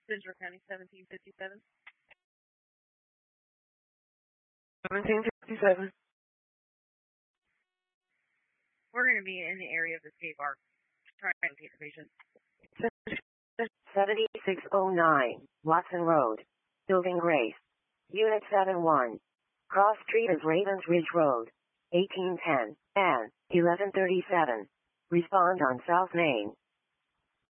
Central County 1757. 1757. We're going to be in the area of the skate park. Trying to take the patient. 7609, Watson Road. Building Grace. Unit 71. Cross Street of Ravens Ridge Road. 1810 and 1137. Respond on South Main.